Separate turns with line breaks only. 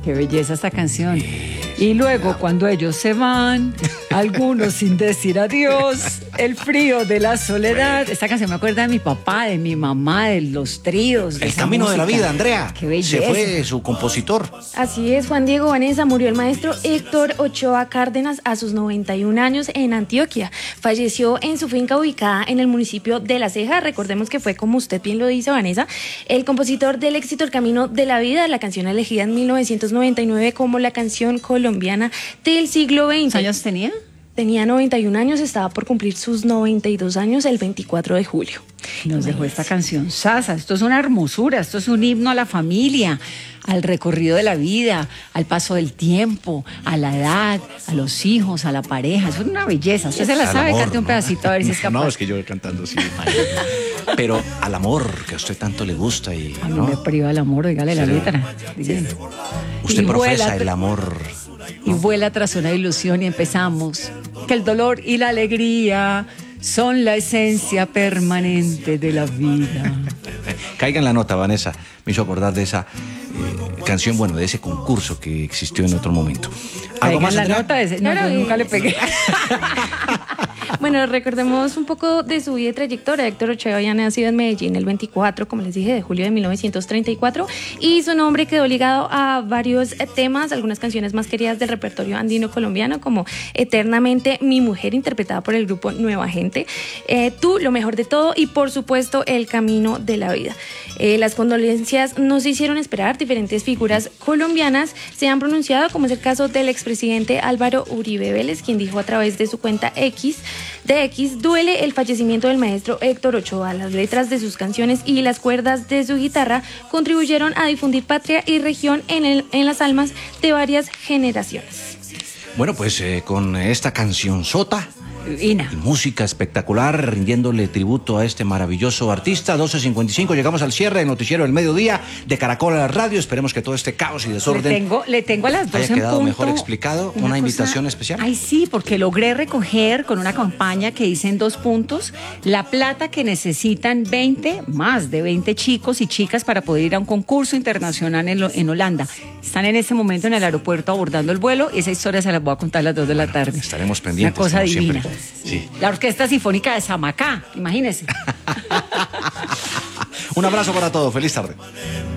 Qué belleza esta canción. Y luego cuando ellos se van, algunos sin decir adiós, el frío de la soledad. Esta canción me acuerda de mi papá, de mi mamá, de los tríos.
El camino de la vida, Andrea.
Qué belleza.
Se fue su compositor.
Así es, Juan Diego Vanessa, murió el maestro Héctor Ochoa Cárdenas a sus 91 años en Antioquia. Falleció en su finca ubicada en el municipio de La Ceja. Recordemos que fue, como usted bien lo dice, Vanessa, el compositor del éxito El Camino de la Vida, la canción elegida en 1999 como la canción colombiana del siglo XX.
¿Cuántos años tenía?
Tenía 91 años, estaba por cumplir sus 92 años el 24 de julio.
Nos dejó esta canción Sasa. Esto es una hermosura, esto es un himno a la familia, al recorrido de la vida, al paso del tiempo, a la edad, a los hijos, a la pareja. Es una belleza. Usted se la
Al
sabe,
amor,
cante un
¿no?
pedacito a ver si es capaz.
No, es que yo cantando sí. Pero al amor que a usted tanto le gusta y
A mí
¿no?
me priva el amor, dígale la letra. Dígale.
Usted
Y
profesa
vuela
el amor.
Y vuela tras una ilusión y empezamos. Que el dolor y la alegría son la esencia permanente de la vida.
Caiga en la nota, Vanessa. Me hizo acordar de esa canción, bueno, de ese concurso que existió en otro momento. ¿Algo más,
la
Andrea?
nota de ese. No, yo nunca le pegué.
Bueno, recordemos un poco de su vida y trayectoria. Héctor Ochoa había nacido en Medellín el 24, como les dije, de julio de 1934, y su nombre quedó ligado a varios temas, algunas canciones más queridas del repertorio andino colombiano, como Eternamente, Mi Mujer, interpretada por el grupo Nueva Gente, Tú, Lo Mejor de Todo, y por supuesto El Camino de la Vida. Las condolencias no se hicieron esperar. Diferentes figuras colombianas se han pronunciado, como es el caso del expresidente Álvaro Uribe Vélez, quien dijo a través de su cuenta X, duele el fallecimiento del maestro Héctor Ochoa. Las letras de sus canciones y las cuerdas de su guitarra contribuyeron a difundir patria y región en las almas de varias generaciones.
Bueno, pues con esta canción sota
Ina.
y música espectacular, rindiéndole tributo a este maravilloso artista. 12:55, llegamos al cierre del noticiero del mediodía de Caracol a la radio. Esperemos que todo este caos y desorden
Le tengo a las 2
haya
en
quedado
punto
mejor explicado. Una invitación especial.
Ay, sí, porque logré recoger con una campaña que hice en 2 puntos la plata que necesitan más de 20 chicos y chicas para poder ir a un concurso internacional en Holanda. Están en este momento en el aeropuerto abordando el vuelo y esa historia se la voy a contar a las 2 de la tarde.
Estaremos pendientes.
Una cosa
como
divina.
siempre. Sí.
La Orquesta Sinfónica de Samacá, imagínense.
Un abrazo para todos. Feliz tarde.